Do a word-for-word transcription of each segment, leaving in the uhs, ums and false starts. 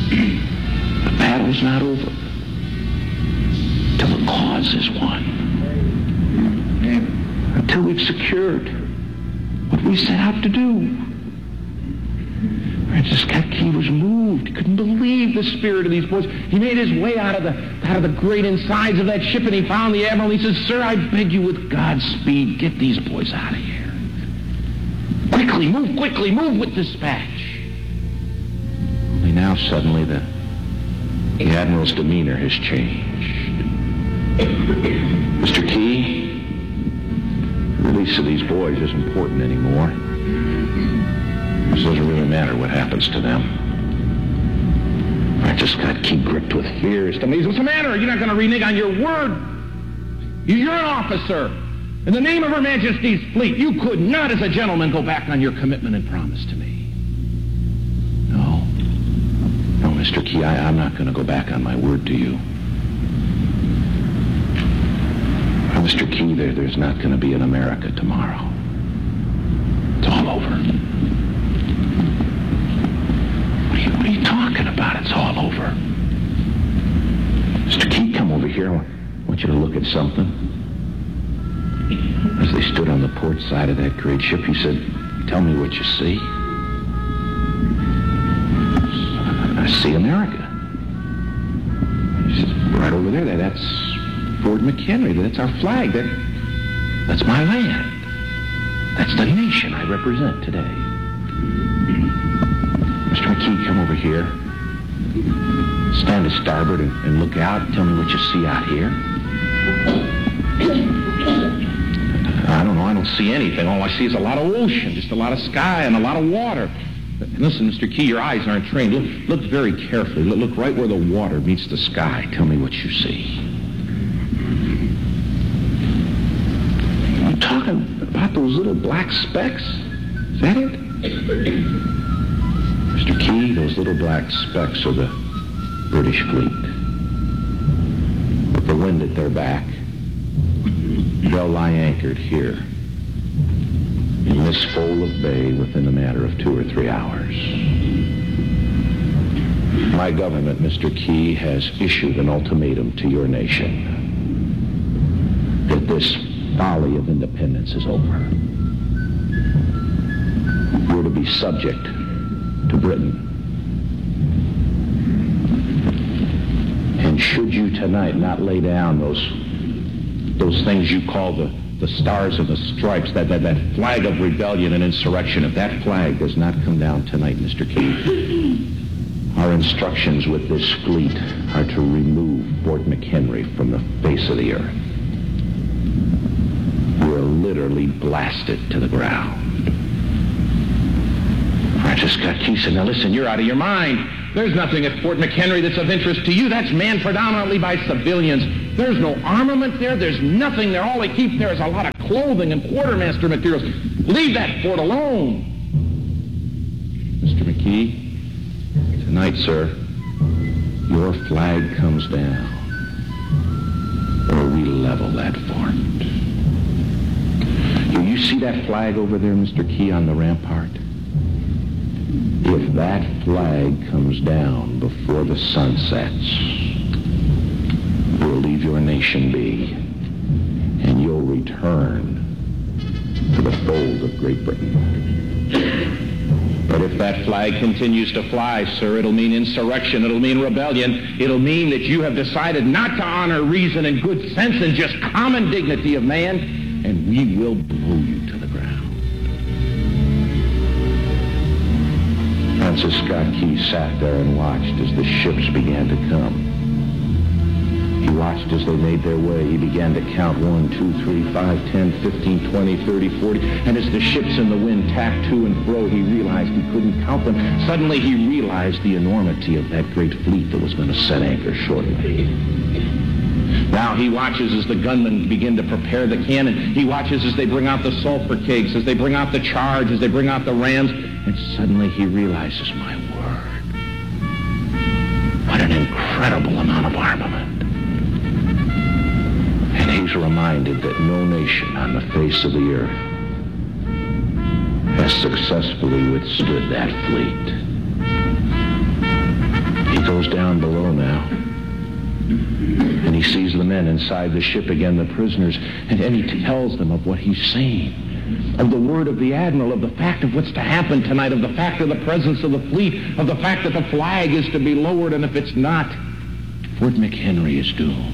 The battle's not over till the cause is won. Until we've secured what we set out to do. Francis Scott Key was moved. He couldn't believe the spirit of these boys. He made his way out of the out of the great insides of that ship, and he found the admiral. He says, "Sir, I beg you with God's speed, get these boys out of here. Quickly, move quickly, move with dispatch." Only now, suddenly, the, the admiral's demeanor has changed. "Mister Key, the release of these boys isn't important anymore. It doesn't really matter what happens to them." I just got Key gripped with fear. He said, "What's the matter? You're not going to renege on your word. You're an officer. In the name of Her Majesty's fleet, you could not, as a gentleman, go back on your commitment and promise to me." "No. No, Mister Key, I, I'm not going to go back on my word to you. Well, Mister Key, there, there's not going to be an America tomorrow. It's all over." What are you, what are you talking about? It's all over. "Mister Key, come over here. I want you to look at something." As they stood on the port side of that great ship, he said, "Tell me what you see." "I see America." He said, "Right over there, that's Fort McHenry. That's our flag. That, that's my land. That's the nation I represent today." "Mister McKee, come over here. Stand to starboard and, and look out and tell me what you see out here." "I don't know. I don't see anything. All I see is a lot of ocean, just a lot of sky and a lot of water." And listen, Mister Key, your eyes aren't trained. Look, look very carefully. Look, look right where the water meets the sky. Tell me what you see." "You talking about those little black specks? Is that it?" "Mister Key, those little black specks are the British fleet. With the wind at their back, they'll lie anchored here in this fold of bay within a matter of two or three hours. My government, Mister Key, has issued an ultimatum to your nation that this folly of independence is over. You're to be subject to Britain. And should you tonight not lay down those those things you call the, the stars and the stripes, that, that, that flag of rebellion and insurrection, if that flag does not come down tonight, Mister Key, our instructions with this fleet are to remove Fort McHenry from the face of the earth. We're literally blasted to the ground." Francis Scott Key said, "Now listen, you're out of your mind. There's nothing at Fort McHenry that's of interest to you. That's manned predominantly by civilians. There's no armament there. There's nothing there. All they keep there is a lot of clothing and quartermaster materials. Leave that fort alone." "Mister McKee, tonight, sir, your flag comes down, or we level that fort. You, you see that flag over there, Mister Key, on the rampart? If that flag comes down before the sun sets, we'll leave your nation be, and you'll return to the fold of Great Britain. But if that flag continues to fly, sir, it'll mean insurrection, it'll mean rebellion, it'll mean that you have decided not to honor reason and good sense and just common dignity of man, and we will blow you to the ground." Francis Scott Key sat there and watched as the ships began to come. He watched as they made their way. He began to count one, two, three, five, ten, fifteen, twenty, thirty, forty. And as the ships in the wind tacked to and fro, he realized he couldn't count them. Suddenly he realized the enormity of that great fleet that was going to set anchor shortly. Now he watches as the gunmen begin to prepare the cannon. He watches as they bring out the sulfur cakes, as they bring out the charge, as they bring out the rams. And suddenly he realizes, my word, what an incredible amount of armament. And he's reminded that no nation on the face of the earth has successfully withstood that fleet. He goes down below now. And he sees the men inside the ship again, the prisoners, and, and he tells them of what he's seen, of the word of the admiral, of the fact of what's to happen tonight, of the fact of the presence of the fleet, of the fact that the flag is to be lowered, and if it's not, Fort McHenry is doomed.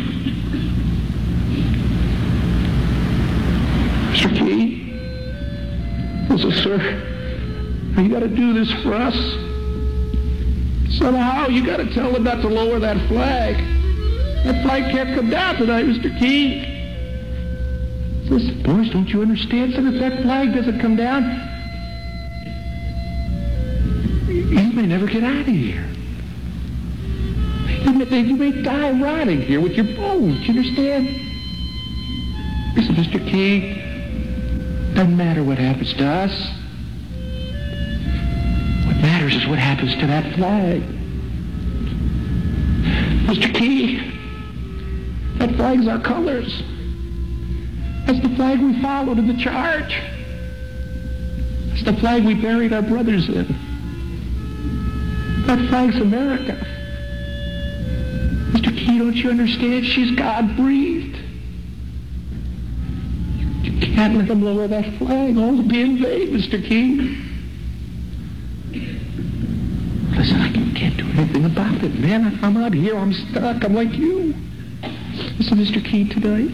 Mister Key? Listen, sir, you got to do this for us. Somehow you got to tell them not to lower that flag. That flag can't come down tonight, Mister Key. Listen, boys, don't you understand, son? If that flag doesn't come down, you may never get out of here. You may, you may die rotting here with your bones. You understand? Listen, Mister Key, doesn't matter what happens to us. What matters is what happens to that flag. Mister Key, that flag's our colors. That's the flag we followed in the charge. That's the flag we buried our brothers in. That flag's America. Mister Key, don't you understand? She's God-breathed. You can't let them lower that flag. All will be in vain, Mister Key. Listen, I can't do anything about it, man. I'm out here. I'm stuck. I'm like you. Listen, Mister Key, tonight,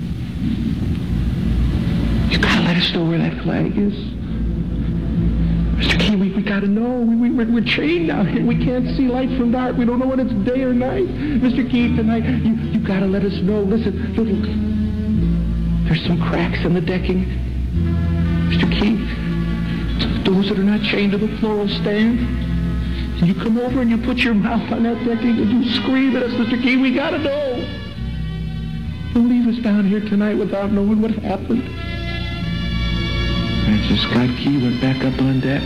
you gotta let us know where that flag is. Mister Key, we, we gotta know. We, we, we're, we're chained out here. We can't see light from dark. We don't know when it's day or night. Mister Key, tonight, you, you gotta let us know. Listen, little, there's some cracks in the decking. Mister Key, those that are not chained to the floor will stand. And you come over and you put your mouth on that decking and you scream at us, Mister Key, we gotta know. Don't leave us down here tonight without knowing what happened. Francis Scott Key went back up on deck.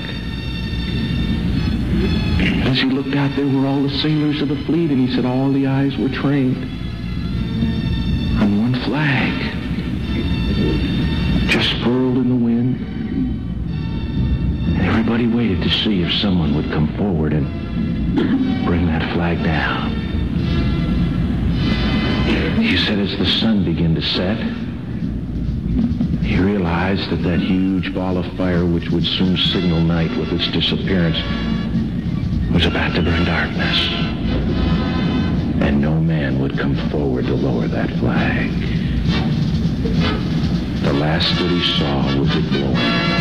As he looked out, there were all the sailors of the fleet, and he said all the eyes were trained on one flag, just furled in the wind. And everybody waited to see if someone would come forward and bring that flag down. He said as the sun began to set, he realized that that huge ball of fire, which would soon signal night with its disappearance, was about to bring darkness. And no man would come forward to lower that flag. The last that he saw was it blowing in the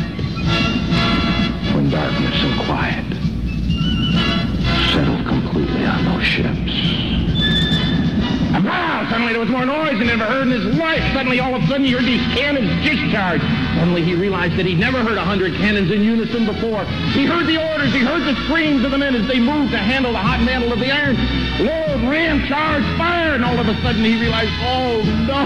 wind, when darkness and quiet settled completely on those ships. And wow, suddenly there was more noise than he ever heard in his life. Suddenly, all of a sudden, he heard these cannons discharge. Suddenly, he realized that he'd never heard a hundred cannons in unison before. He heard the orders. He heard the screams of the men as they moved to handle the hot mantle of the iron. Lord, ram, charge, fire! And all of a sudden, he realized, oh, no!